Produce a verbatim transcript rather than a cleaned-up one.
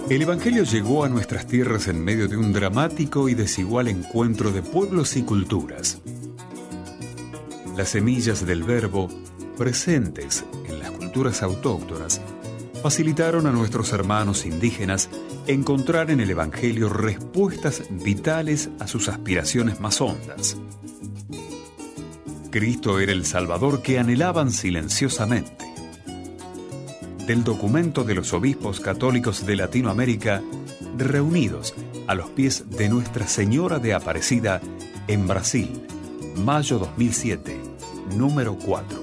El Evangelio llegó a nuestras tierras en medio de un dramático y desigual encuentro de pueblos y culturas. Las semillas del Verbo, presentes en las culturas autóctonas, facilitaron a nuestros hermanos indígenas encontrar en el Evangelio respuestas vitales a sus aspiraciones más hondas. Cristo era el Salvador que anhelaban silenciosamente. Del documento de los obispos católicos de Latinoamérica, reunidos a los pies de Nuestra Señora de Aparecida en Brasil, mayo dos mil siete, número cuatro.